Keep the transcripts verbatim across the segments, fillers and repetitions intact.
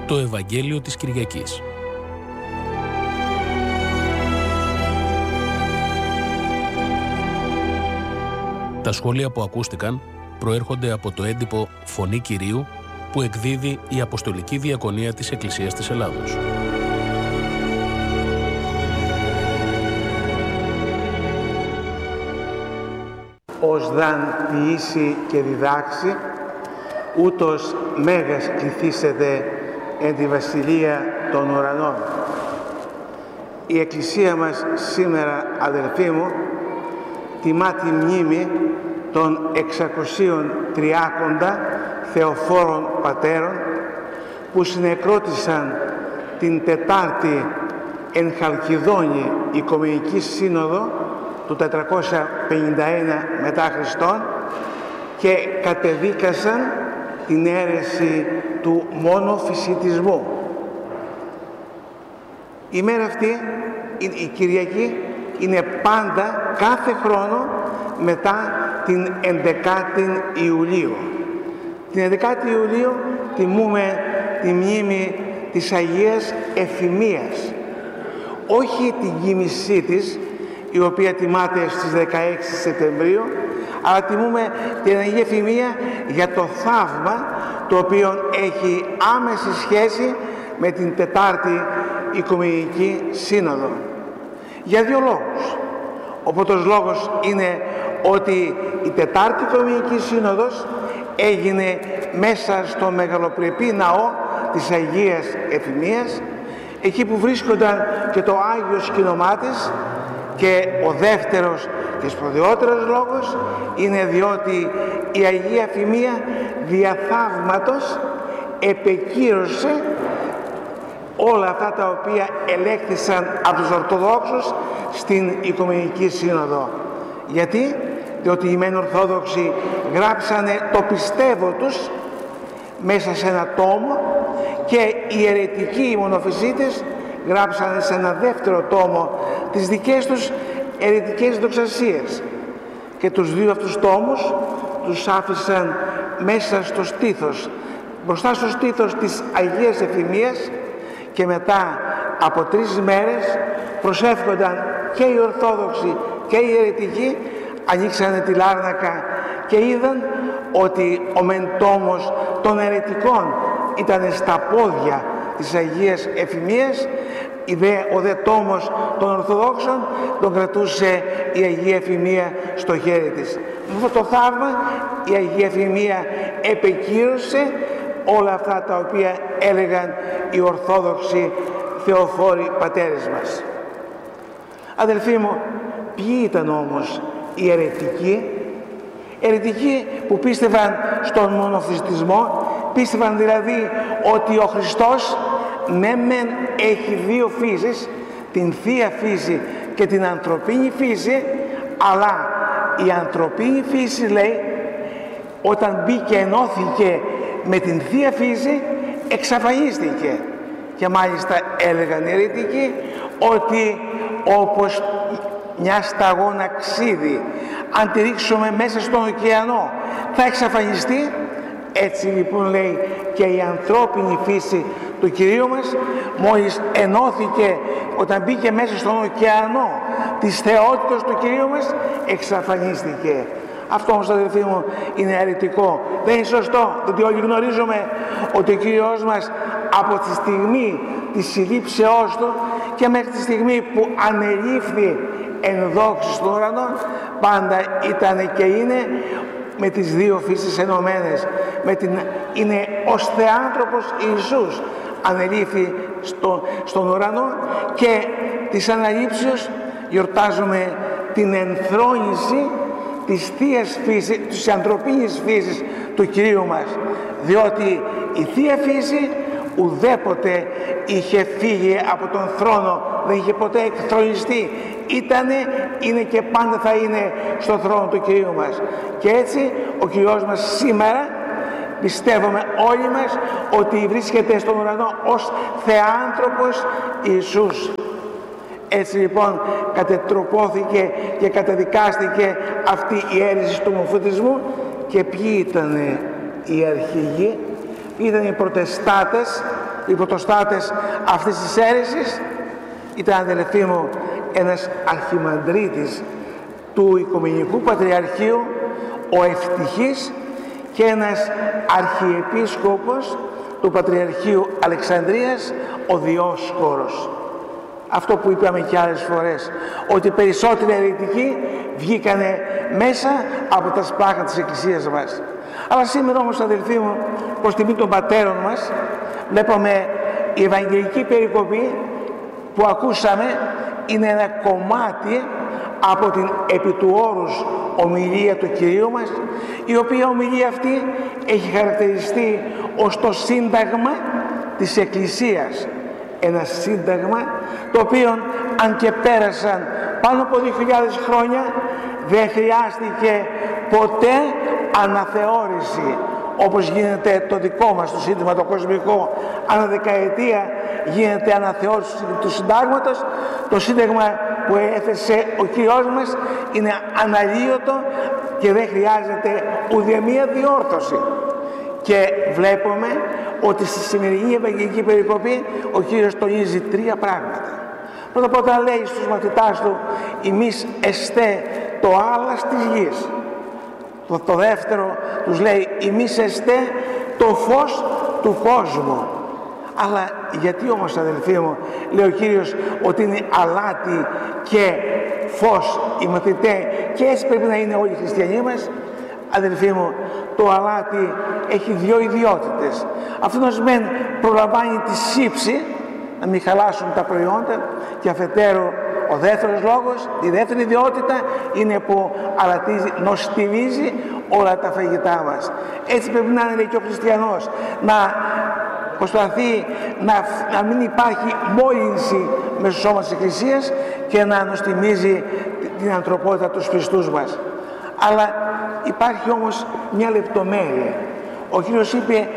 το Ευαγγέλιο της Κυριακής. Τα σχόλια που ακούστηκαν προέρχονται από το έντυπο «Φωνή Κυρίου» που εκδίδει η Αποστολική Διακονία της Εκκλησίας της Ελλάδος. Ως δαν ποιήσει και διδάξει, ούτως μέγας κληθήσετε εν τη Βασιλεία των Ουρανών. Η Εκκλησία μας σήμερα, αδελφοί μου, τιμά τη μνήμη των εξακοσίων τριάκοντα θεοφόρων πατέρων που συνεκρότησαν την Τετάρτη εν Χαλκιδόνη Οικουμενική Σύνοδο του τετρακόσια πενήντα ένα μετά Χριστόν και κατεδίκασαν την αίρεση του μονοφυσιτισμού. Η μέρα αυτή, η Κυριακή, είναι πάντα κάθε χρόνο μετά την ενδεκάτη Ιουλίου. Την ενδεκάτη Ιουλίου τιμούμε τη μνήμη της Αγίας Εφημίας. Όχι την κοίμησή της, η οποία τιμάται στις δεκαέξι Σεπτεμβρίου, αλλά τιμούμε την Αγία Εφημία για το θαύμα το οποίο έχει άμεση σχέση με την Τετάρτη Οικουμενική Σύνοδο. Για δύο λόγους. Ο πρώτος λόγος είναι ότι η Τετάρτη Οικουμενική Σύνοδος έγινε μέσα στο μεγαλοπρεπή ναό της Αγίας Εφημίας, εκεί που βρίσκονταν και το Άγιο Σκηνομά της, και ο δεύτερος και σπουδαιότερος λόγος είναι διότι η Αγία Εφημία δια θαύματος επεκύρωσε όλα αυτά τα οποία ελέγχθησαν από τους Ορθοδόξους στην Οικουμενική Σύνοδο. Γιατί? Διότι οι μεν Ορθόδοξοι γράψανε το πιστεύω τους μέσα σε ένα τόμο και οι αιρετικοί, οι μονοφυσίτες, γράψανε σε ένα δεύτερο τόμο τις δικές τους αιρετικές δοξασίες. Και τους δύο αυτούς τόμους τους άφησαν μέσα στο στήθος, μπροστά στο στήθος της Αγίας Εφημίας, και μετά από τρεις μέρες προσεύχονταν και οι Ορθόδοξοι και οι αιρετικοί, ανοίξανε τη λάρνακα και είδαν ότι ο μεν τόμος των αιρετικών ήταν στα πόδια της Αγίας Εφημίας, ο δε τόμος των Ορθοδόξων τον κρατούσε η Αγία Εφημία στο χέρι της. Με αυτό το θαύμα η Αγία Εφημία επεκύρωσε όλα αυτά τα οποία έλεγαν οι Ορθόδοξοι θεοφόροι πατέρες μας. Αδελφοί μου, ποιοι ήταν όμως οι αιρετικοί? Αιρετικοί που πίστευαν στον μονοφυσιτισμό, πίστευαν δηλαδή ότι ο Χριστός ναι μεν έχει δύο φύσεις, την Θεία Φύση και την ανθρωπίνη φύση, αλλά η ανθρωπίνη φύση, λέει, όταν μπήκε, ενώθηκε με την Θεία Φύση, εξαφανίστηκε. Και μάλιστα έλεγαν οι αιρετικοί ότι όπως μια σταγόνα ξύδι, αν τη ρίξουμε μέσα στον ωκεανό, θα εξαφανιστεί. Έτσι λοιπόν, λέει, και η ανθρώπινη φύση του Κυρίου μας, μόλις ενώθηκε, όταν μπήκε μέσα στον ωκεανό της θεότητας του Κυρίου μας, εξαφανίστηκε. Αυτό όμως, αδελφοί μου, είναι αιρετικό. Δεν είναι σωστό, διότι όλοι γνωρίζουμε ότι ο Κύριος μας από τη στιγμή της συλλήψεώς Του και μέχρι τη στιγμή που ανελήφθη εν δόξη στον ουρανό, πάντα ήταν και είναι με τις δύο φύσεις ενωμένες. Με την, είναι ως Θεάνθρωπος Ιησούς ανελήφθη στο, στον ουρανό, και της αναλήψεως γιορτάζουμε την ενθρόνηση της Θείας Φύσης, της ανθρωπίνης φύσης του Κυρίου μας, διότι η Θεία Φύση ουδέποτε είχε φύγει από τον θρόνο, δεν είχε ποτέ εκθρονιστεί, ήτανε, είναι και πάντα θα είναι στο θρόνο του Κυρίου μας. Και έτσι ο Κύριος μας σήμερα, πιστεύουμε όλοι μας, ότι βρίσκεται στον ουρανό ως Θεάνθρωπος Ιησούς. Έτσι λοιπόν κατετροπώθηκε και καταδικάστηκε αυτή η αίρεση του μοφυτισμού. Και ποιοι ήταν οι αρχηγοί? Ήταν οι προτεστάτες οι πρωτοστάτες αυτής της αίρεσης ήταν, αδελφοί μου, ένας αρχιμανδρίτης του Οικουμενικού Πατριαρχείου, ο Ευτυχής, και ένας αρχιεπίσκοπος του Πατριαρχείου Αλεξανδρίας, ο Διόσκορος. Αυτό που είπαμε και άλλες φορές, ότι περισσότεροι αιρετικοί βγήκανε μέσα από τα σπάχα της Εκκλησίας μας. Αλλά σήμερα όμως, αδελφοί μου, προς τιμή των πατέρων μας, βλέπουμε η Ευαγγελική περικοπή που ακούσαμε είναι ένα κομμάτι από την επί του όρους ομιλία του Κυρίου μας, η οποία ομιλία αυτή έχει χαρακτηριστεί ως το σύνταγμα της Εκκλησίας. Ένα σύνταγμα το οποίο, αν και πέρασαν πάνω από δύο χιλιάδες χρόνια, δεν χρειάστηκε ποτέ αναθεώρηση, όπως γίνεται το δικό μας το σύνταγμα, το κοσμικό. Ανά δεκαετία γίνεται αναθεώρηση του συντάγματος. Το σύνταγμα που έθεσε ο Κύριος μας είναι αναλύωτο και δεν χρειάζεται ουδέμια διόρθωση. Και βλέπουμε ότι στη σημερινή Ευαγγελική περικοπή ο Κύριος τονίζει τρία πράγματα. Πρώτα απ' όλα λέει στους μαθητάς του, «Ημείς εστέ το άλας της γης». Το, το δεύτερο τους λέει, «Ημείς εστέ το φως του κόσμου». Αλλά γιατί όμως, αδελφοί μου, λέει ο Κύριος ότι είναι αλάτι και φως οι μαθητές, και έτσι πρέπει να είναι όλοι οι χριστιανοί μας? Αδελφοί μου, το αλάτι έχει δύο ιδιότητες. Αυτός μεν προλαμβάνει τη σύψη, να μην χαλάσουν τα προϊόντα, και αφετέρου ο δεύτερος λόγος, η δεύτερη ιδιότητα είναι που αλατίζει, νοστιμίζει όλα τα φαγητά μας. Έτσι πρέπει να είναι και ο χριστιανός, να προσπαθεί να, να μην υπάρχει μόλυνση μέσα στο σώμα της Εκκλησίας και να νοστιμίζει την ανθρωπότητα, τους πιστούς μας. Αλλά υπάρχει όμως μια λεπτομέρεια. Ο Κύριος είπε,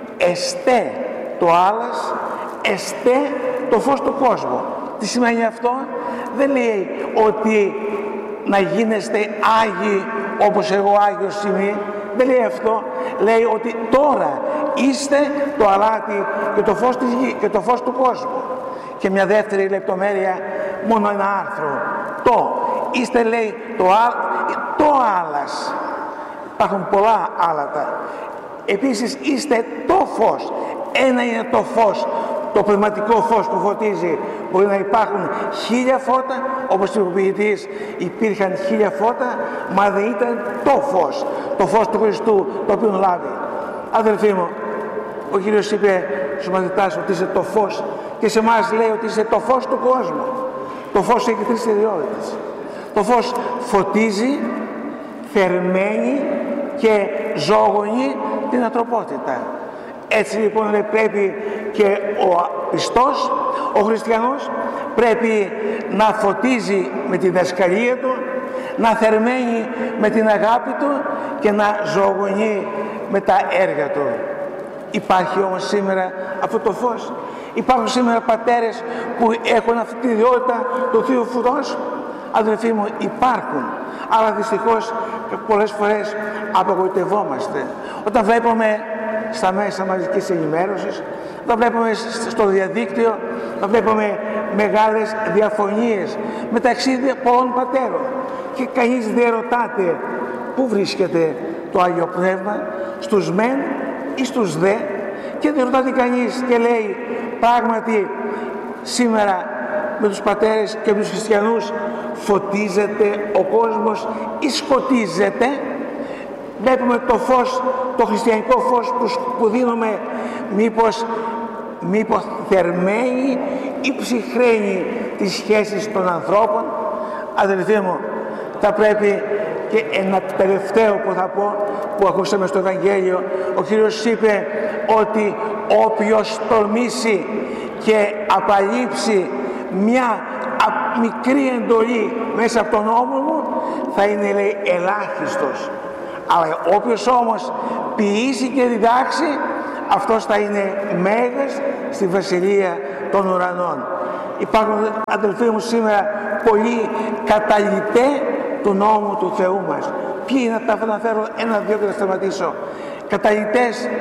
«Εστέ το άλας, εστέ το φως του κόσμου». Τι σημαίνει αυτό? Δεν λέει ότι να γίνεστε Άγιοι όπως εγώ Άγιος είμαι. Δεν λέει αυτό. Λέει ότι τώρα είστε το αλάτι και το φως της γης και το φως του κόσμου. Και μια δεύτερη λεπτομέρεια, μόνο ένα άρθρο. Το είστε, λέει, το, α, το άλας. Υπάρχουν πολλά άλατα. Επίσης είστε το φως. Ένα είναι το φως, το πνευματικό φως που φωτίζει. Μπορεί να υπάρχουν χίλια φώτα, όπως είπε ο ποιητής, υπήρχαν χίλια φώτα, μα δεν ήταν το φως, το φως του Χριστού, το οποίο λάβει. Αδελφοί μου, ο Κύριος είπε στους μαθητάς ότι είσαι το φως, και σε εμάς λέει ότι είσαι το φως του κόσμου. Το φως έχει τρεις ιδιότητες. Το φως φωτίζει, θερμαίνει και ζωογονεί την ανθρωπότητα. Έτσι λοιπόν πρέπει και ο πιστός, ο χριστιανός, πρέπει να φωτίζει με τη δασκαλία του, να θερμαίνει με την αγάπη του και να ζωογονεί με τα έργα του. Υπάρχει όμως σήμερα αυτό το φως? Υπάρχουν σήμερα πατέρες που έχουν αυτή τη ιδιότητα του Θείου Φωτός? Αδελφοί μου, υπάρχουν. Αλλά δυστυχώς πολλές φορές απογοητευόμαστε. Όταν βλέπουμε στα μέσα μαζικής ενημέρωσης, όταν βλέπουμε στο διαδίκτυο, όταν βλέπουμε μεγάλες διαφωνίες μεταξύ πολλών πατέρων και κανείς δεν ρωτάται πού βρίσκεται το Άγιο Πνεύμα, στους μεν ή στους δε, και δεν ρωτάται κανείς και λέει, πράγματι σήμερα με τους πατέρες και με τους χριστιανούς φωτίζεται ο κόσμος ή σκοτίζεται? Βλέπουμε το φως, το χριστιανικό φως που δίνουμε, μήπως, μήπως θερμαίνει ή ψυχραίνει τις σχέσεις των ανθρώπων? Αδελφοί μου, θα πρέπει, και ένα τελευταίο που θα πω, που ακούσαμε στο Ευαγγέλιο, ο Κύριος είπε ότι όποιος τολμήσει και απαλείψει μια μικρή εντολή μέσα από τον νόμο μου, θα είναι, λέει, ελάχιστος. Αλλά όποιος όμως ποιήσει και διδάξει, αυτός θα είναι μέγας στη Βασιλεία των Ουρανών. Υπάρχουν, αδελφοί μου, σήμερα πολλοί καταλυτές του νόμου του Θεού μας. Ποιοι είναι αυτά? Θα αναφέρω ένα-δύο και θα σταματήσω. Καταλυτές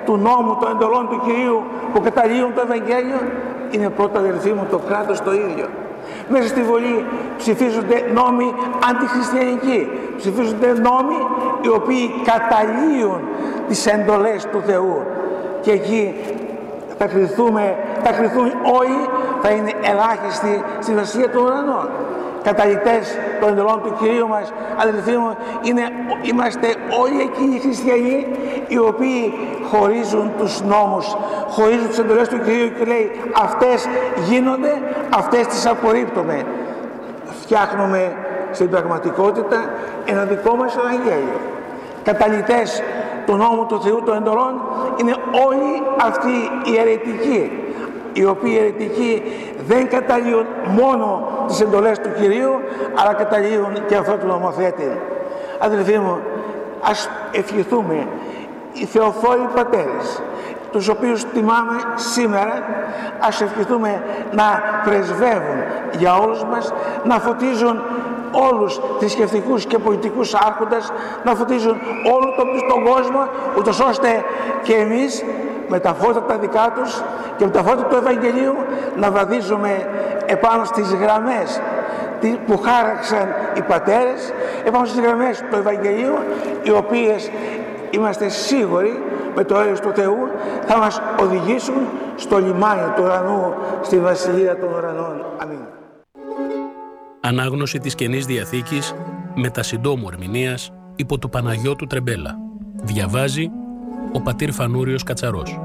του νόμου, των εντολών του Κυρίου που καταλύουν το Ευαγγέλιο, είναι πρώτα, αδελφοί μου, το κράτος το ίδιο. Μέσα στη Βουλή ψηφίζονται νόμοι αντιχριστιανικοί, ψηφίζονται νόμοι οι οποίοι καταλύουν τις εντολές του Θεού, και εκεί θα κριθούμε, θα κριθούν όλοι, θα είναι ελάχιστοι στη βασιλεία των ουρανών. Καταλυτές των εντολών του Κυρίου μας, αδελφοί μου, είναι, είμαστε όλοι εκείνοι οι χριστιανοί οι οποίοι χωρίζουν τους νόμους, χωρίζουν τις εντολές του Κυρίου και λέει αυτές γίνονται, αυτές τις απορρίπτουμε. Φτιάχνουμε στην πραγματικότητα ένα δικό μας Ευαγγέλιο. Καταλυτές του νόμου του Θεού των εντολών είναι όλοι αυτοί οι αιρετικοί, οι οποίοι αιρετικοί δεν καταλύουν μόνο τις εντολές του Κυρίου, αλλά καταλύουν και αυτό του νομοθέτη. Αδελφοί μου, ας ευχηθούμε οι θεοφόροι πατέρες, τους οποίους τιμάμε σήμερα, ας ευχηθούμε να πρεσβεύουν για όλους μας, να φωτίζουν όλους θρησκευτικούς και πολιτικούς άρχοντες, να φωτίζουν όλο τον, τον κόσμο, ούτως ώστε και εμείς με τα φώτα τα δικά τους και με τα φώτα του Ευαγγελίου να βαδίζουμε επάνω στις γραμμές που χάραξαν οι πατέρες, επάνω στις γραμμές του Ευαγγελίου, οι οποίες είμαστε σίγουροι με το έλεος του Θεού θα μας οδηγήσουν στο λιμάνι του ουρανού, στη Βασιλεία των Ουρανών. Αμήν. Ανάγνωση της Καινής Διαθήκης με τα συντόμου ερμηνείας υπό του Παναγιώτου Τρεμπέλα. Διαβάζει ο πατήρ Φανούριος Κατσαρός.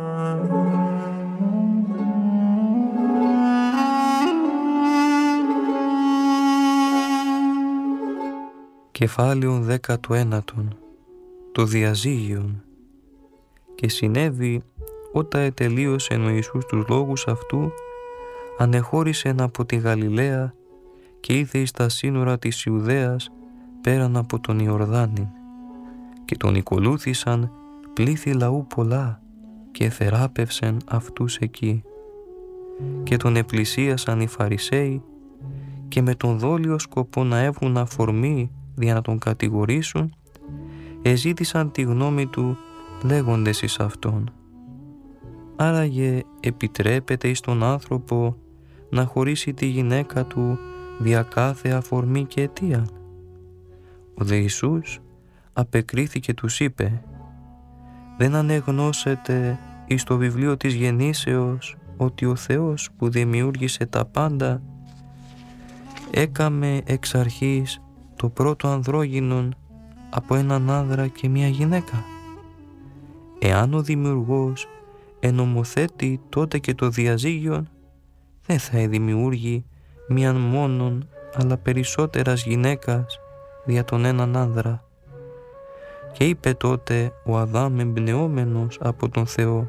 Κεφάλαιον δέκατο ένατον. Το διαζύγιον. Και συνέβη όταν ετελείωσεν ο Ιησούς τους λόγους αυτού, ανεχώρησεν από τη Γαλιλαία και ήρθε εις τα σύνορα της Ιουδαίας πέραν από τον Ιορδάνη, και τον ακολούθησαν πλήθη λαού πολλά και θεράπευσεν αυτούς εκεί. Και τον επλησίασαν οι Φαρισαίοι και με τον δόλιο σκοπό να έβγουν αφορμή για να τον κατηγορήσουν, εζήτησαν τη γνώμη του λέγοντες εις αυτόν: άραγε επιτρέπεται εις τον άνθρωπο να χωρίσει τη γυναίκα του δια κάθε αφορμή και αιτίαν? Ο δε Ιησούς απεκρίθηκε τους είπε: δεν ανεγνώσετε εις το βιβλίο της γεννήσεως ότι ο Θεός που δημιούργησε τα πάντα έκαμε εξ αρχής το πρώτο ανδρόγυνον από έναν άνδρα και μια γυναίκα? Εάν ο δημιουργός ενομοθέτει τότε και το διαζύγιον, δεν θα δημιούργει μίαν μόνον αλλά περισσότερας γυναίκας δια τον έναν άνδρα. Και είπε τότε ο Αδάμ εμπνεόμενος από τον Θεό: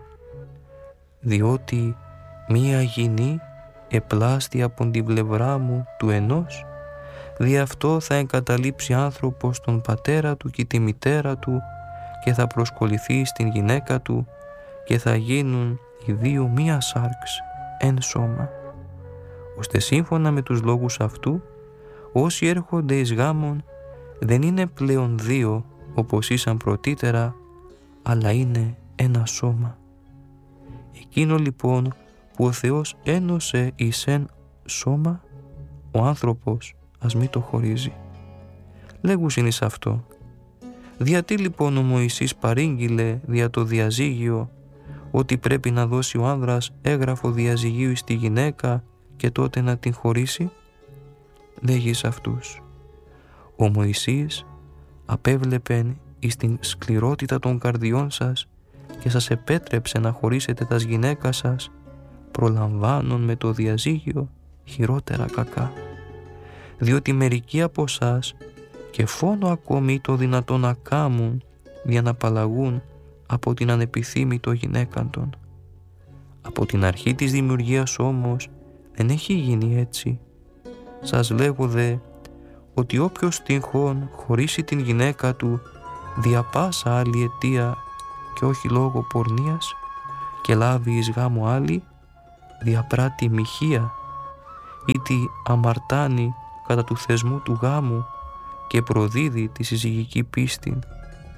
διότι μία γυνή επλάστη από την πλευρά μου του ενός, δι' αυτό θα εγκαταλείψει άνθρωπος τον πατέρα του και τη μητέρα του και θα προσκοληθεί στην γυναίκα του και θα γίνουν οι δύο μία σάρξ εν σώμα. Ώστε σύμφωνα με τους λόγους αυτού, όσοι έρχονται εις γάμον δεν είναι πλέον δύο όπως ήσαν πρωτήτερα, αλλά είναι ένα σώμα. Εκείνο λοιπόν που ο Θεός ένωσε εις εν σώμα, ο άνθρωπος ας μη το χωρίζει. Λέγουσιν εις αυτό: διατί λοιπόν ο Μωυσής παρήγγειλε δια το διαζύγιο ότι πρέπει να δώσει ο άνδρας έγγραφο διαζυγίου στη γυναίκα και τότε να την χωρίσει? Λέγεις αυτούς: ο Μωυσής απέβλεπεν εις την σκληρότητα των καρδιών σας και σας επέτρεψε να χωρίσετε τας γυναίκα σας, προλαμβάνων με το διαζύγιο χειρότερα κακά. Διότι μερικοί από εσάς και φόνο ακόμη το δυνατόν να κάμουν για να απαλλαγούν από την ανεπιθύμητο γυναίκαν των. Από την αρχή της δημιουργίας όμως δεν έχει γίνει έτσι. Σας λέγω δε ότι όποιος τυχόν χωρίσει την γυναίκα του δια πάσα άλλη αιτία και όχι λόγω πορνείας και λάβει εις γάμο άλλη, διαπράττει μοιχεία ή τη αμαρτάνει κατά του θεσμού του γάμου και προδίδει τη συζυγική πίστη,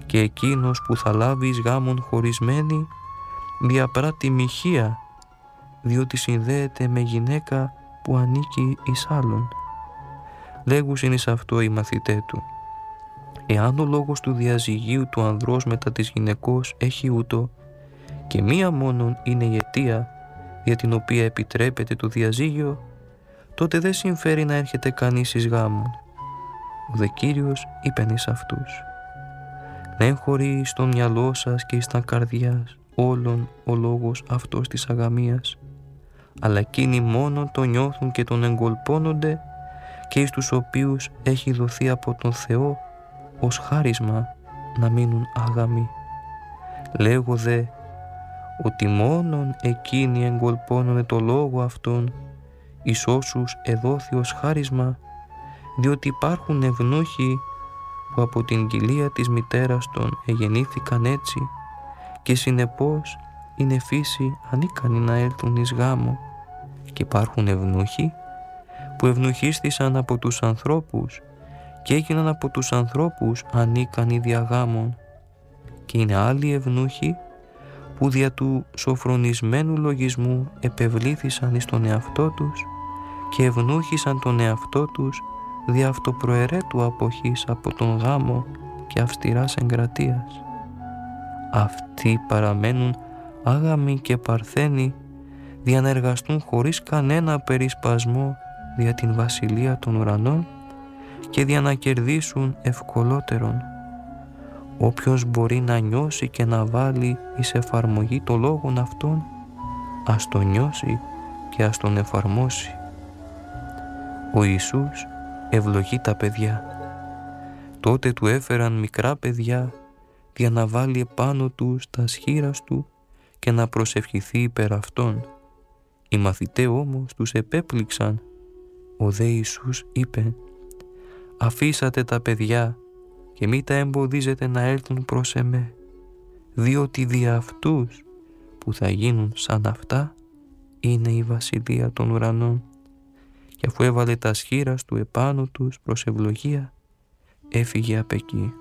και εκείνος που θα λάβει εις γάμον χωρισμένη διαπράττει μοιχεία, διότι συνδέεται με γυναίκα που ανήκει εις άλλον. Λέγουσιν εις αυτό οι μαθητέ του. Εάν ο λόγος του διαζυγίου του ανδρός μετά της γυναικός έχει ούτω και μία μόνον είναι η αιτία για την οποία επιτρέπεται το διαζύγιο, τότε δεν συμφέρει να έρχεται κανείς εις γάμον. Ο δε Κύριος είπεν εις αυτούς. Δεν χωρεί στο μυαλό σας και στα καρδιάς όλων ο λόγος αυτός της αγαμίας, αλλά εκείνοι μόνον το νιώθουν και τον εγκολπώνονται και εις τους οποίους έχει δοθεί από τον Θεό ως χάρισμα να μείνουν άγαμοι. Λέγω δε ότι μόνον εκείνοι εγκολπώνονται το λόγο αυτόν εις όσους εδόθη ως χάρισμα, διότι υπάρχουν ευνούχοι που από την κοιλία της μητέρας των εγεννήθηκαν έτσι και συνεπώς είναι φύση ανίκανοι να έλθουν εις γάμο, και υπάρχουν ευνούχοι που ευνουχίστησαν από τους ανθρώπους και έγιναν από τους ανθρώπους ανίκανοι δια γάμων, και είναι άλλοι ευνούχοι που δια του σοφρονισμένου λογισμού επευλήθησαν εις τον εαυτό τους και ευνούχησαν τον εαυτό τους δια αυτοπροαιρέτου αποχής από τον γάμο και αυστηράς εγκρατείας. Αυτοί παραμένουν άγαμοι και παρθένοι δια να εργαστούν χωρίς κανένα περισπασμό δια την βασιλεία των ουρανών και δια να κερδίσουν ευκολότερον. Όποιος μπορεί να νιώσει και να βάλει εις εφαρμογή το λόγον αυτόν, ας τον νιώσει και ας τον εφαρμόσει. Ο Ιησούς ευλογεί τα παιδιά. Τότε του έφεραν μικρά παιδιά για να βάλει επάνω τους τα σχήρας του και να προσευχηθεί υπέρ αυτών. Οι μαθητέ όμως τους επέπληξαν. Ο δε Ιησούς είπε, αφήσατε τα παιδιά και μη τα εμποδίζετε να έλθουν προς εμέ, διότι δια αυτούς που θα γίνουν σαν αυτά είναι η βασιλεία των ουρανών. Και αφού έβαλε τα σχήρας του επάνω τους προς ευλογία, έφυγε απ' εκεί.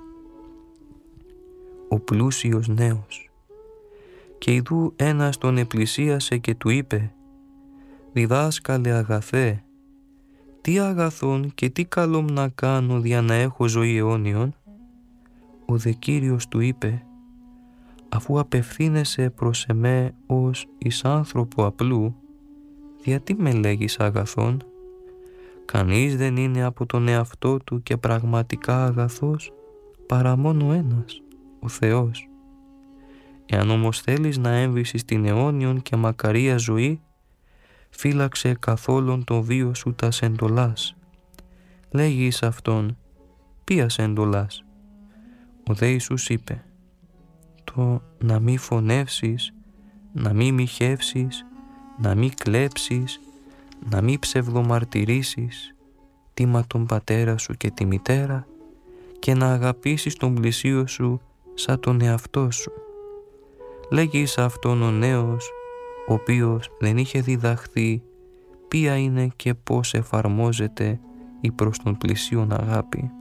Ο πλούσιος νέος. Και ιδού ένας τον επλησίασε και του είπε, διδάσκαλε αγαθέ, τι αγαθόν και τι καλόμ να κάνω δια να έχω ζωή αιώνιον? Ο δε Κύριος του είπε, αφού απευθύνεσαι προς εμέ ως εις άνθρωπο απλού, γιατί με λέγεις αγαθόν? Κανείς δεν είναι από τον εαυτό του και πραγματικά αγαθός παρά μόνο ένας, ο Θεός. Εάν όμως θέλεις να έμβεις στην αιώνιον και μακαρία ζωή, φύλαξε καθόλον το βίο σου τας εντολάς. Λέγει εις αυτόν, ποίας εντολάς? Ο δε Ιησούς είπε, το να μη φωνεύσεις, να μη μοιχεύσεις, να μη κλέψεις, να μη ψευδομαρτυρήσεις, τίμα τον πατέρα σου και τη μητέρα και να αγαπήσεις τον πλησίο σου σαν τον εαυτό σου. Λέγει εις αυτόν ο νέος, ο οποίος δεν είχε διδαχθεί ποια είναι και πώς εφαρμόζεται η προς τον πλησίον αγάπη.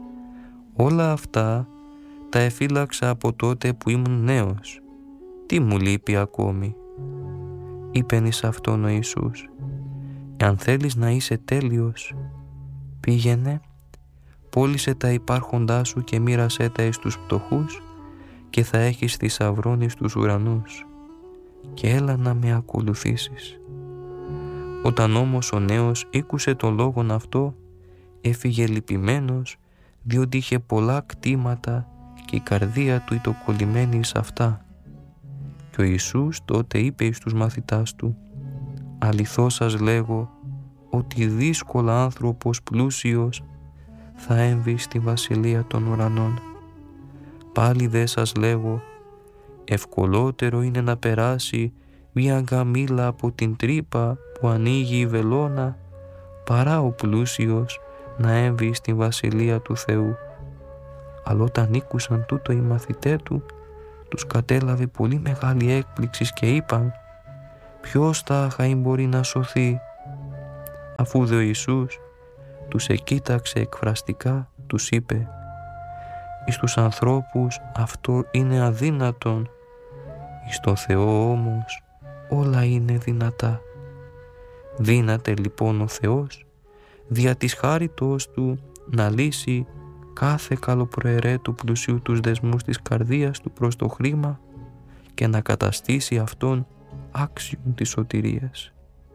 Όλα αυτά τα εφύλαξα από τότε που ήμουν νέος. Τι μου λείπει ακόμη? Είπεν εις αυτόν ο Ιησούς, εάν θέλεις να είσαι τέλειος, πήγαινε, πώλησε τα υπάρχοντά σου και μοίρασέ τα εις τους πτωχούς και θα έχεις θησαυρών εις τους ουρανούς, και έλα να με ακολουθήσεις. Όταν όμως ο νέος ήκουσε το λόγον αυτό, έφυγε λυπημένος, διότι είχε πολλά κτήματα και η καρδία του ήταν κολλημένη εις αυτά. Και ο Ιησούς τότε είπε εις τους μαθητάς του, αληθώς σας λέγω ότι δύσκολα άνθρωπος πλούσιος θα έμβει στη βασιλεία των ουρανών. Πάλι δε σας λέγω, ευκολότερο είναι να περάσει μια γκαμήλα από την τρύπα που ανοίγει η βελόνα, παρά ο πλούσιος να έμβει στη βασιλεία του Θεού. Αλλά όταν ήκουσαν τούτο οι μαθητέ του, τους κατέλαβε πολύ μεγάλη έκπληξη και είπαν, ποιος τάχα μπορεί να σωθεί? Αφού δε ο Ιησούς τους εκοίταξε εκφραστικά, τους είπε, εις τους ανθρώπους αυτό είναι αδύνατον, εις το Θεό όμως όλα είναι δυνατά. Δύναται λοιπόν ο Θεός δια της χάριτος Του να λύσει κάθε καλοπροαιρέτου πλουσίου τους δεσμούς της καρδίας του προς το χρήμα και να καταστήσει αυτόν άξιον της σωτηρίας.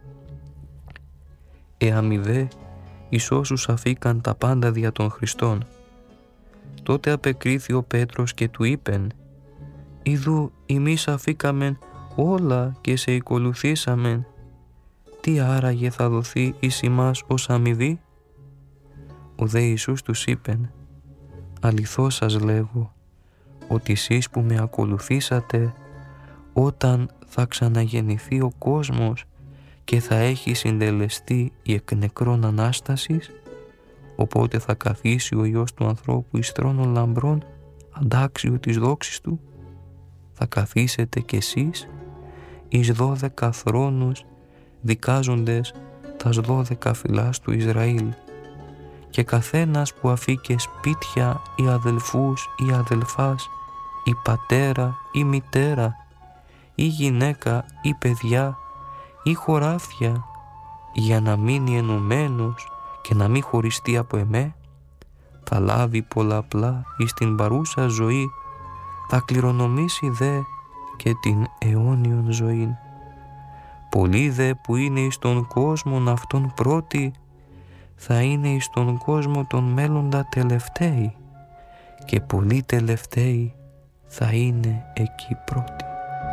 Εαμηδέ εις όσους αφήκαν τα πάντα δια των Χριστών. Τότε απεκρίθη ο Πέτρος και του είπεν, «Ιδού ημείς αφήκαμεν όλα και σε ακολουθήσαμεν. Τι άραγε θα δοθεί εις ημάς ως αμοιβή?» Ο δε Ιησούς τους είπεν, «Αληθώς σας λέγω, ότι εσείς που με ακολουθήσατε, όταν θα ξαναγεννηθεί ο κόσμος και θα έχει συντελεστεί η εκ νεκρών Ανάστασης, οπότε θα καθίσει ο Υιός του ανθρώπου εις θρόνον λαμπρών, αντάξιο της δόξης Του, θα καθίσετε κι εσείς εις δώδεκα θρόνους, δικάζοντες τας δώδεκα φυλάς του Ισραήλ, και καθένας που αφήκε σπίτια ή αδελφούς ή αδελφάς ή πατέρα ή μητέρα ή γυναίκα ή παιδιά ή χωράφια για να μείνει ενωμένος και να μην χωριστεί από εμέ, θα λάβει πολλαπλά εις την παρούσα ζωή, θα κληρονομήσει δε και την αιώνιον ζωήν. Πολλοί δε που είναι εις τον κόσμον αυτόν πρώτοι, θα είναι εις τον κόσμο των μέλλοντα τελευταίοι, και πολλοί τελευταίοι θα είναι εκεί πρώτοι.